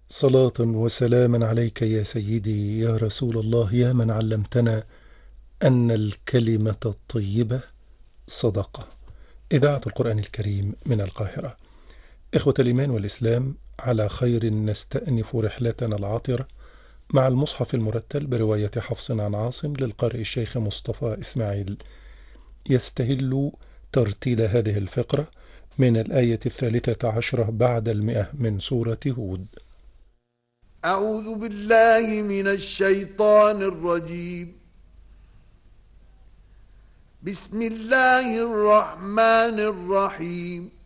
صلاة وسلاما عليك يا سيدي يا رسول الله، يا من علمتنا أن الكلمة الطيبة صدقة. إذاعة القرآن الكريم من القاهرة. إخوة الإيمان والإسلام، على خير نستأنف رحلتنا العاطرة مع المصحف المرتل برواية حفص عن عاصم للقارئ الشيخ مصطفى إسماعيل. يستهل ترتيل هذه الفقرة من الآية 13 بعد 100 من سورة هود. أعوذ بالله من الشيطان الرجيم. بسم الله الرحمن الرحيم.